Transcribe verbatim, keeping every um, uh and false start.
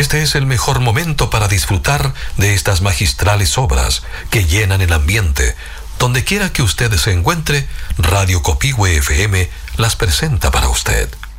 Este es el mejor momento para disfrutar de estas magistrales obras que llenan el ambiente. Donde quiera que usted se encuentre, Radio Copihue F M las presenta para usted.